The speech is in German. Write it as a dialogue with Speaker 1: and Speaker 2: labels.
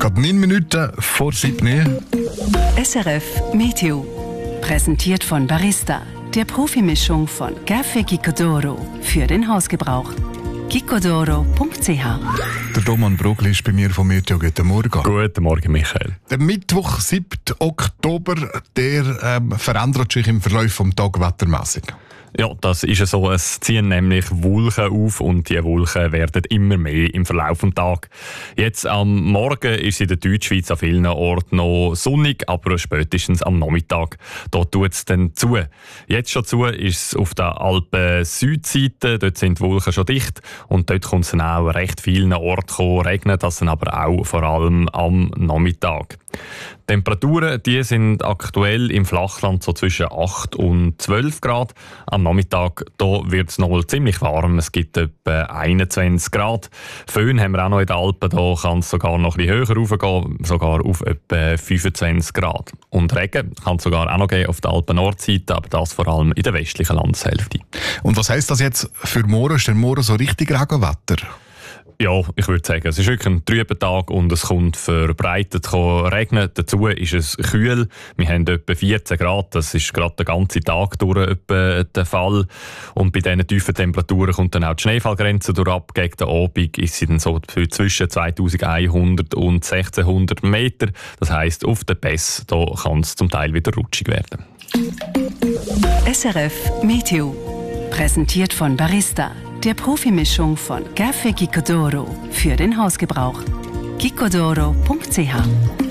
Speaker 1: Gerade 9 Minuten vor 7
Speaker 2: SRF Meteo. Präsentiert von Barista, der Profimischung von Café Gicodoro für den Hausgebrauch. gicodoro.ch.
Speaker 1: Der Roman Brugli ist bei mir vom Meteo. Guten Morgen.
Speaker 3: Guten Morgen, Michael.
Speaker 1: Der Mittwoch, 7. Oktober, der verändert sich im Verlauf des Tages wettermässig.
Speaker 3: Ja, das ist ja so. Es ziehen nämlich Wolken auf und die Wolken werden immer mehr im Verlauf des Tages. Jetzt am Morgen ist es in der Deutschschweiz an vielen Orten noch sonnig, aber spätestens am Nachmittag da tut es dann zu. Jetzt schon zu ist es auf der Alpen-Südseite, dort sind die Wolken schon dicht und dort kommt es dann auch recht vielen Orten regnen, das dann aber auch vor allem am Nachmittag. Die Temperaturen die sind aktuell im Flachland so zwischen 8 und 12 Grad. Am Nachmittag wird es noch ziemlich warm. Es gibt etwa 21 Grad. Föhn haben wir auch noch in den Alpen. Da kann es sogar noch ein bisschen höher raufgehen, sogar auf etwa 25 Grad. Und Regen kann es sogar auch noch geben auf der Alpen-Nordseite, aber das vor allem in der westlichen Landeshälfte.
Speaker 1: Und was heisst das jetzt für morgen? Ist der morgen so richtig Regenwetter?
Speaker 3: Ja, ich würde sagen, es ist wirklich ein trüber Tag und es kommt verbreitet regnen. Dazu ist es kühl. Wir haben etwa 14 Grad. Das ist gerade den ganzen Tag durch etwa der Fall. Und bei diesen tiefen Temperaturen kommt dann auch die Schneefallgrenze ab. Gegen den Abend ist sie dann so zwischen 2100 und 1600 Meter. Das heisst, auf den Pässen da kann es zum Teil wieder rutschig werden.
Speaker 2: SRF Meteo. Präsentiert von Barista, der Profimischung von Café Gicodoro für den Hausgebrauch. gicodoro.ch.